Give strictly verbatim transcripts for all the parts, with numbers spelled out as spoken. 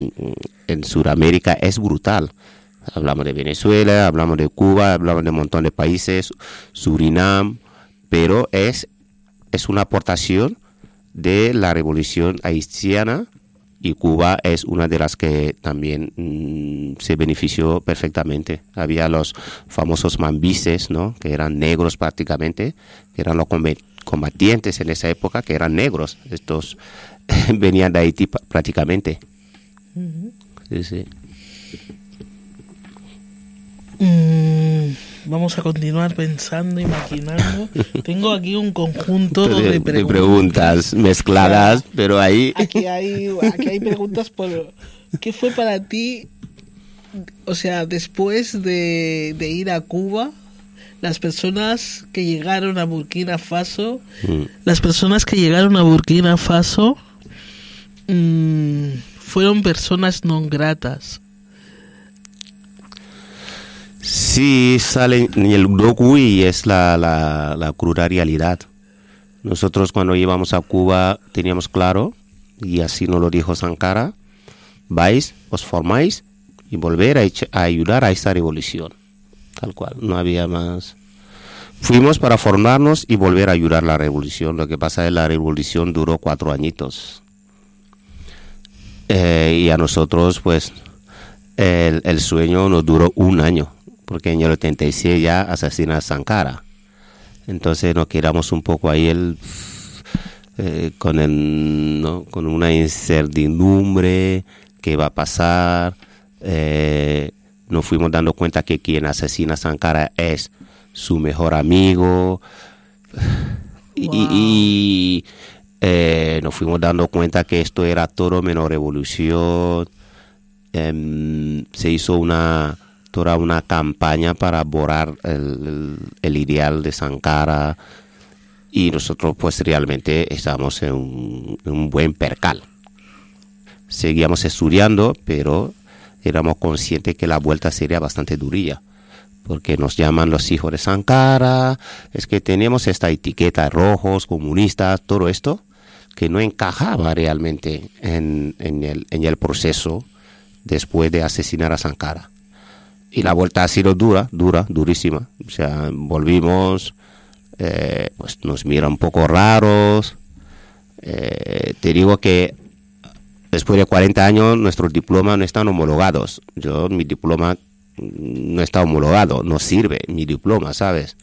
en Sudamérica es brutal. Hablamos de Venezuela, hablamos de Cuba, hablamos de un montón de países, Surinam, pero es, es una aportación de la revolución haitiana, y Cuba es una de las que también mmm, se benefició perfectamente. Había los famosos mambises, ¿no?, que eran negros prácticamente, que eran los combatientes en esa época, que eran negros. Estos venían de Haití prácticamente. Uh-huh. Sí, sí. Mm, vamos a continuar pensando y maquinando. Tengo aquí un conjunto de, de, preguntas. de preguntas mezcladas, pero ahí... Aquí hay, aquí hay preguntas por... ¿Qué fue para ti, o sea, después de, de ir a Cuba, las personas que llegaron a Burkina Faso, mm. las personas que llegaron a Burkina Faso mmm, fueron personas non gratas? Sí, sale en el docu y es la, la, la cruda realidad. Nosotros cuando íbamos a Cuba teníamos claro, y así nos lo dijo Sankara: vais, os formáis y volver a, a ayudar a esta revolución. Tal cual, no había más. Fuimos para formarnos y volver a ayudar a la revolución. Lo que pasa es que la revolución duró cuatro añitos. Eh, y a nosotros, pues, el, el sueño nos duró un año, porque en el ochenta y seis ya asesina a Sankara. Entonces nos quedamos un poco ahí el, eh, con, el, ¿no?, con una incertidumbre, qué va a pasar. Eh, nos fuimos dando cuenta que quien asesina a Sankara es su mejor amigo. Wow. Y, y eh, nos fuimos dando cuenta que esto era todo menos revolución. Eh, se hizo una... toda una campaña para borrar el, el, el ideal de Sankara, y nosotros pues realmente estábamos en un, en un buen percal. Seguíamos estudiando, pero éramos conscientes que la vuelta sería bastante durilla, porque nos llaman los hijos de Sankara, es que tenemos esta etiqueta de rojos, comunistas, todo esto que no encajaba realmente en, en, el, en el proceso después de asesinar a Sankara. Y la vuelta ha sido dura, dura, durísima. O sea, volvimos, eh, pues nos miran un poco raros. Eh, te digo que después de cuarenta años nuestros diplomas no están homologados. Yo, mi diploma no está homologado, no sirve mi diploma, ¿sabes?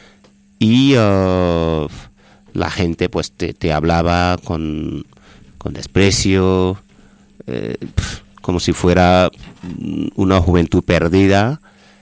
Y uh, la gente pues te, te hablaba con, con desprecio, eh, pff, como si fuera una juventud perdida.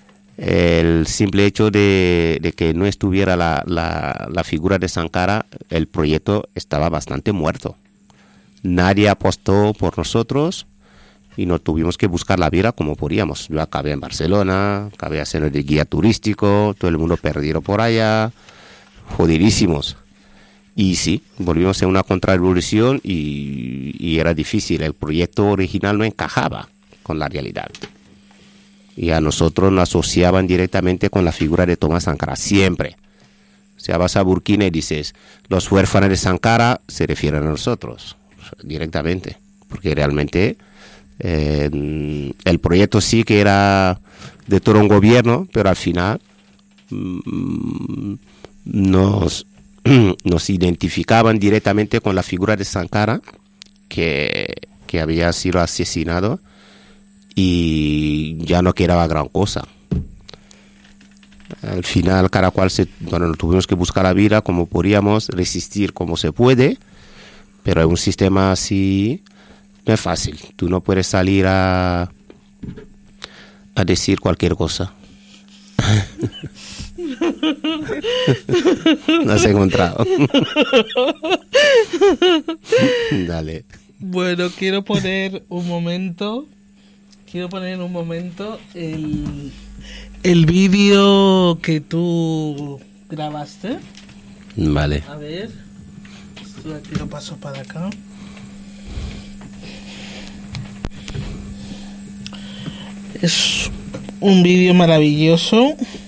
El simple hecho de, de que no estuviera la, la, la figura de Sankara, el proyecto estaba bastante muerto. Nadie apostó por nosotros y nos tuvimos que buscar la vida como podíamos. Yo acabé en Barcelona, acabé haciendo de guía turístico, todo el mundo perdido por allá, jodidísimos. Y sí, volvimos a una contrarrevolución y, y era difícil. El proyecto original no encajaba con la realidad. Y a nosotros nos asociaban directamente con la figura de Thomas Sankara, siempre. O sea, vas a Burkina y dices, los huérfanos de Sankara, se refieren a nosotros, directamente. Porque realmente eh, el proyecto sí que era de todo un gobierno, pero al final mmm, nos... nos identificaban directamente con la figura de Sankara, que, que había sido asesinado, y ya no quedaba gran cosa. Al final cada cual se, bueno, tuvimos que buscar la vida como podíamos, resistir como se puede, pero en un sistema así no es fácil. Tú no puedes salir a a decir cualquier cosa. No has encontrado. Dale. Bueno, quiero poner un momento. Quiero poner en un momento el, el vídeo que tú grabaste. Vale. A ver. Esto aquí lo paso para acá. Es un vídeo maravilloso